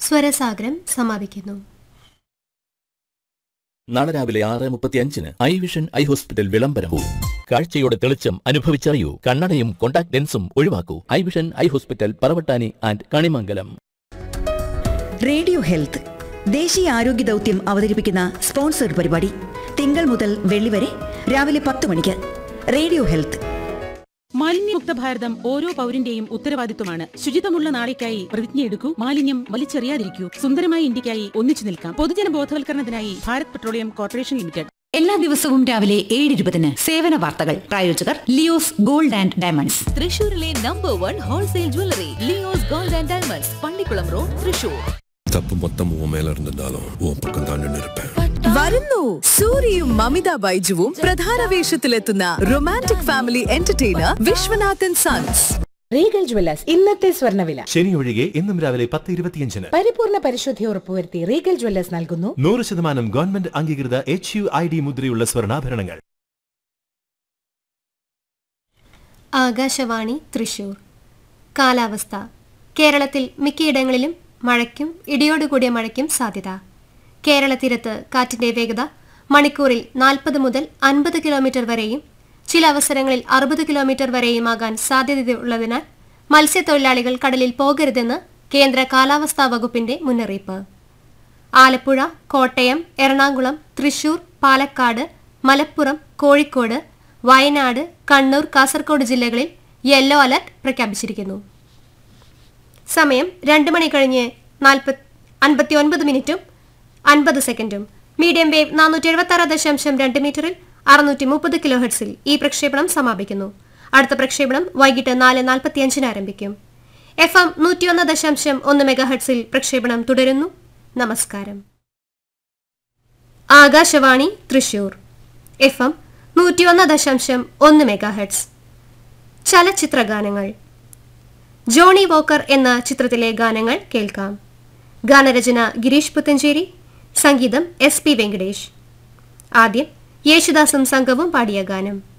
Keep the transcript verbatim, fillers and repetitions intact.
സ്വരസാഗരം സമാപിക്കുന്നു. നാളെ രാവിലെ ആറ് മുപ്പത്തി അഞ്ചിന് ഐ വിഷൻ ഐ ഹോസ്പിറ്റൽ വിളംബരവും. കാഴ്ചയുടെ തെളിച്ചം അനുഭവിച്ചറിയൂ. കണ്ണടയും contact ലെൻസും ഒഴിവാക്കൂ. I vision eye hospital, Paravattani and Kanimangalam. Radio health ദേശീയ ആരോഗ്യ ദൗത്യം അവതരിപ്പിക്കുന്ന സ്പോൺസർഡ് പരിപാടി തിങ്കൾ മുതൽ വെള്ളി വരെ രാവിലെ പത്ത് മണിക്ക്. Radio health. മാലിന്യമുക്ത ഭാരതം ഓരോ പൗരന്റെയും ഉത്തരവാദിത്വമാണ്. ശുചിത്വമുള്ള നാളേക്കായി പ്രതിജ്ഞയെടുക്കൂ. മാലിന്യം വലിച്ചെറിയാതിരിക്കൂ. സുന്ദരമായ ഇന്ത്യക്കായി ഒന്നിച്ചു നിൽക്കാം. പൊതുജന ബോധവൽക്കരണത്തിനായി ഭാരത് പെട്രോളിയം കോർപ്പറേഷൻ ലിമിറ്റഡ്. എല്ലാ ദിവസവും രാവിലെ ഏഴ് ഇരുപതിന് സേവന വാർത്തകൾ. പ്രായോജകർ ലിയോസ് ഗോൾഡ് ആൻഡ് ഡയമണ്ട്സ്. തൃശൂരിലെ number one wholesale jewellery Leo's gold and diamonds, Pallikkulam road, Thrissur. തപ്പ് മൊത്തം ഉൻ മേല ഇരുന്നാലും ഉൻ പക്കം തന്നെ നിൽപ്പേൻ. വരുന്നു സൂര്യയും മമിത ബൈജുവും പ്രധാന വേഷത്തിലെത്തുന്ന romantic family entertainer Viswanathan sons. Regal Jewellers ഇന്നത്തെ സ്വർണ്ണവില. ശനി ഒഴികെ ഇന്നും രാവിലെ പത്ത് ഇരുപത്തിയഞ്ചിന് പരിപൂർണ പരിശുദ്ധി ഉറപ്പുവരുത്തി റീഗൽ ജ്വല്ലേഴ്സ് നൽകുന്നു നൂറ് ശതമാനം ഗവൺമെന്റ് അംഗീകൃത എച്ച് യു ഐ ഡി മുദ്രയുള്ള സ്വർണ്ണാഭരണങ്ങൾ. ആകാശവാണി തൃശൂർ. കാലാവസ്ഥ. കേരളത്തിൽ മിക്കയിടങ്ങളിലും മഴയ്ക്കും ഇടിയോടുകൂടിയ മഴയ്ക്കും സാധ്യത. കേരള തീരത്ത് കാറ്റിന്റെ വേഗത മണിക്കൂറിൽ നാൽപ്പത് മുതൽ അൻപത് കിലോമീറ്റർ വരെയും ചില അവസരങ്ങളിൽ അറുപത് കിലോമീറ്റർ വരെയുമാകാൻ സാധ്യതയുള്ളതിനാൽ മത്സ്യത്തൊഴിലാളികൾ കടലിൽ പോകരുതെന്ന് കേന്ദ്ര കാലാവസ്ഥാ വകുപ്പിന്റെ മുന്നറിയിപ്പ്. ആലപ്പുഴ, കോട്ടയം, എറണാകുളം, തൃശൂർ, പാലക്കാട്, മലപ്പുറം, കോഴിക്കോട്, വയനാട്, കണ്ണൂർ, കാസർഗോഡ് ജില്ലകളിൽ യെല്ലോ അലർട്ട് പ്രഖ്യാപിച്ചിരിക്കുന്നു. സമയം രണ്ട് മണി കഴിഞ്ഞ് നാൽപ്പത്തി അൻപത്തി ഒൻപത് മിനിറ്റും അൻപത് സെക്കൻഡും. മീഡിയം വേവ് നാനൂറ്റി എഴുപത്തി ആറ് ദശാംശം രണ്ട് മീറ്ററിൽ അറുന്നൂറ്റി മുപ്പത് കിലോ ഹെർട്സിൽ ഈ പ്രക്ഷേപണം സമാപിക്കുന്നു. അടുത്ത പ്രക്ഷേപണം വൈകിട്ട് നാല് നാൽപ്പത്തി അഞ്ചിന് ആരംഭിക്കും. എഫ് എം നൂറ്റിയൊന്ന് ദശാംശം ഒന്ന് മെഗാ ഹെർട്സിൽ പ്രക്ഷേപണം തുടരുന്നു. നമസ്കാരം. ആകാശവാണി തൃശൂർ. എഫ് എം നൂറ്റിയൊന്ന് ദശാംശം ഒന്ന് മെഗാ ഹെർട്സ്. ചലച്ചിത്ര ഗാനങ്ങൾ. ജോണി വോക്കർ എന്ന ചിത്രത്തിലെ ഗാനങ്ങൾ കേൾക്കാം. ഗാനരചന ഗിരീഷ് പുത്തഞ്ചേരി, സംഗീതം എസ് പി വെങ്കടേഷ്. ആദ്യം യേശുദാസും സംഘവും പാടിയ ഗാനം.